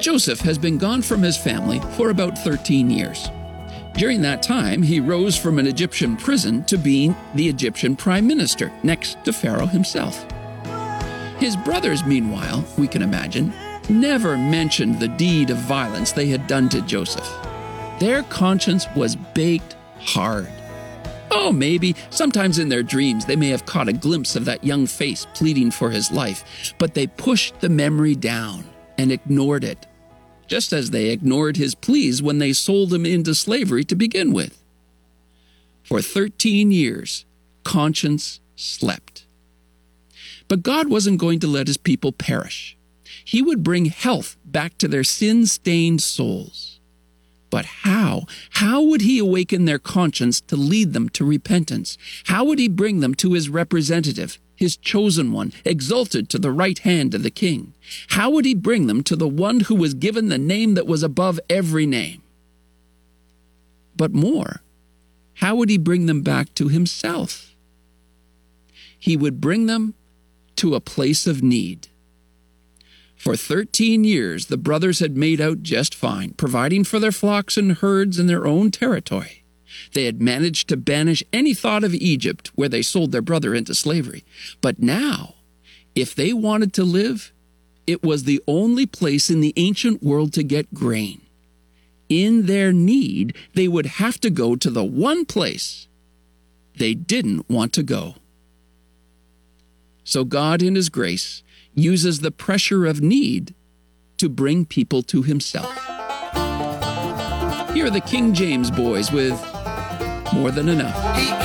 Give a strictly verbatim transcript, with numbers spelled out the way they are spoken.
Joseph has been gone from his family for about thirteen years. During that time, he rose from an Egyptian prison to being the Egyptian prime minister, next to Pharaoh himself. His brothers, meanwhile, we can imagine, never mentioned the deed of violence they had done to Joseph. Their conscience was baked hard. Oh, maybe, sometimes in their dreams, they may have caught a glimpse of that young face pleading for his life, but they pushed the memory down and ignored it, just as they ignored his pleas when they sold him into slavery to begin with. For thirteen years, conscience slept. But God wasn't going to let his people perish. He would bring health back to their sin-stained souls. But how? How would he awaken their conscience to lead them to repentance? How would he bring them to his representative, his chosen one, exalted to the right hand of the king? How would he bring them to the one who was given the name that was above every name? But more, how would he bring them back to himself? He would bring them to a place of need. For thirteen years, the brothers had made out just fine, providing for their flocks and herds in their own territory. They had managed to banish any thought of Egypt, where they sold their brother into slavery. But now, if they wanted to live, it was the only place in the ancient world to get grain. In their need, they would have to go to the one place they didn't want to go. So God, in his grace, uses the pressure of need to bring people to himself. Here are the King James Boys with More Than Enough.